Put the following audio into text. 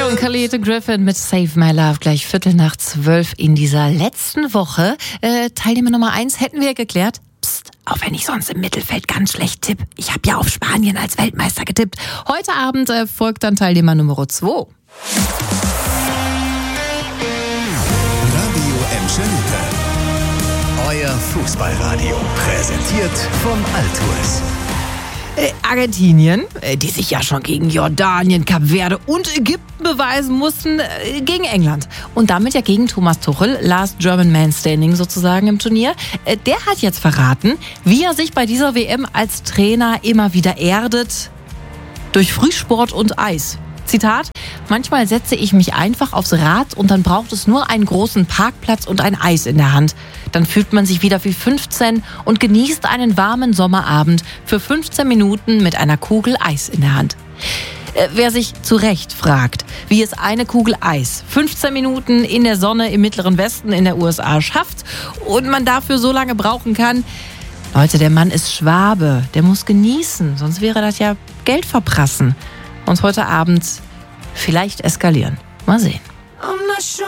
und Khalid Griffin mit Save My Love gleich 11:45 in dieser letzten Woche. Teilnehmer Nummer 1 hätten wir geklärt. Psst, auch wenn ich sonst im Mittelfeld ganz schlecht tippe. Ich habe ja auf Spanien als Weltmeister getippt. Heute Abend folgt dann Teilnehmer Nummer 2. Radio Emschelte. Euer Fußballradio. Präsentiert von Altours. Argentinien, die sich ja schon gegen Jordanien, Kap Verde und Ägypten beweisen mussten, gegen England. Und damit ja gegen Thomas Tuchel, Last German Man Standing sozusagen im Turnier. Der hat jetzt verraten, wie er sich bei dieser WM als Trainer immer wieder erdet. Durch Frühsport und Eis. Zitat: Manchmal setze ich mich einfach aufs Rad und dann braucht es nur einen großen Parkplatz und ein Eis in der Hand. Dann fühlt man sich wieder wie 15 und genießt einen warmen Sommerabend für 15 Minuten mit einer Kugel Eis in der Hand. Wer sich zu Recht fragt, wie es eine Kugel Eis 15 Minuten in der Sonne im Mittleren Westen in der USA schafft und man dafür so lange brauchen kann. Leute, der Mann ist Schwabe, der muss genießen, sonst wäre das ja Geld verprassen. Und heute Abend vielleicht eskalieren. Mal sehen. I'm not sure